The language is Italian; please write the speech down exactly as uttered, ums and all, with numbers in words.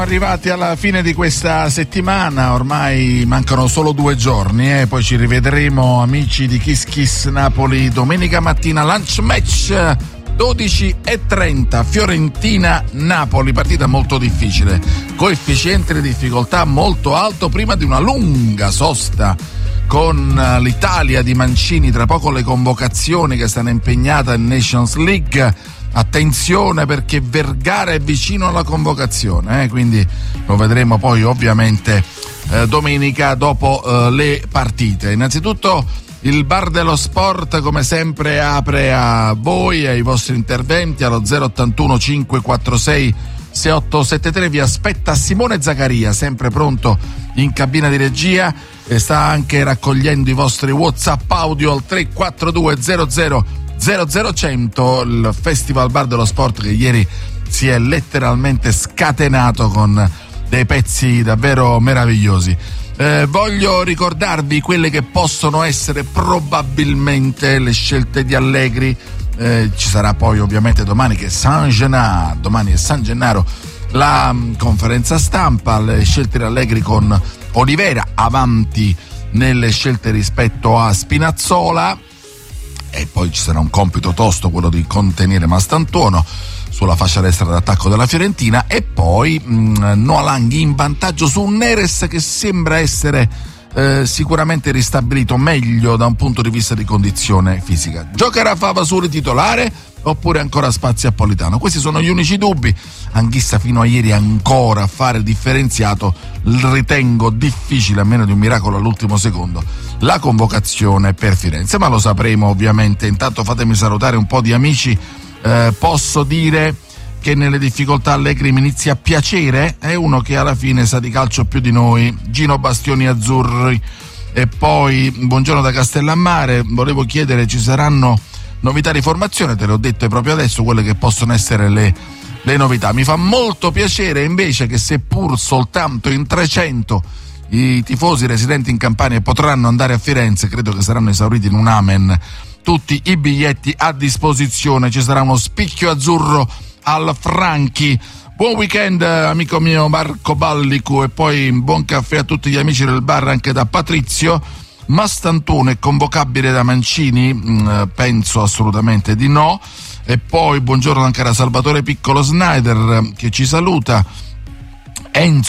Arrivati alla fine di questa settimana, ormai mancano solo due giorni e eh, poi ci rivedremo, amici di Kiss Kiss Napoli, domenica mattina lunch match dodici e trenta, Fiorentina-Napoli, partita molto difficile, coefficiente di difficoltà molto alto prima di una lunga sosta con l'Italia di Mancini, tra poco le convocazioni che stanno impegnate in Nations League. Attenzione perché Vergara è vicino alla convocazione, eh? Quindi lo vedremo poi ovviamente eh, domenica dopo eh, le partite. Innanzitutto il Bar dello Sport come sempre apre a voi e ai vostri interventi allo zero ottantuno cinque quattro sei sei otto sette tre. Vi aspetta Simone Zaccaria, sempre pronto in cabina di regia, e sta anche raccogliendo i vostri WhatsApp audio al tre quattro due zero zero zero zero cento, il Festival Bar dello Sport che ieri si è letteralmente scatenato con dei pezzi davvero meravigliosi. Eh, voglio ricordarvi quelle che possono essere probabilmente le scelte di Allegri. Eh, ci sarà poi ovviamente domani che è San Gennaro, domani è San Gennaro, la mh, conferenza stampa, le scelte di Allegri con Olivera avanti nelle scelte rispetto a Spinazzola. E poi ci sarà un compito tosto, quello di contenere Mastantuono sulla fascia destra d'attacco della Fiorentina, e poi mh, Noah Lang in vantaggio su un Neres che sembra essere eh, sicuramente ristabilito meglio da un punto di vista di condizione fisica. Giocherà Favasuri titolare oppure ancora spazio a Politano? Questi sono gli unici dubbi. Anch'issa fino a ieri ancora a fare differenziato, ritengo difficile, a meno di un miracolo all'ultimo secondo, la convocazione per Firenze, ma lo sapremo ovviamente. Intanto fatemi salutare un po' di amici. Eh, posso dire che nelle difficoltà Allegri mi inizia a piacere, è uno che alla fine sa di calcio più di noi, Gino Bastioni Azzurri. E poi buongiorno da Castellammare, volevo chiedere, ci saranno novità di formazione? Te le ho dette proprio adesso quelle che possono essere le, le novità. Mi fa molto piacere invece che, seppur soltanto in trecento i tifosi residenti in Campania potranno andare a Firenze, credo che saranno esauriti in un amen tutti i biglietti a disposizione. Ci sarà uno spicchio azzurro al Franchi. Buon weekend amico mio Marco Ballicu, e poi buon caffè a tutti gli amici del bar anche da Patrizio. Mastantuono è convocabile da Mancini? Mm, penso assolutamente di no. E poi buongiorno anche da Salvatore Piccolo Snyder che ci saluta. Enzo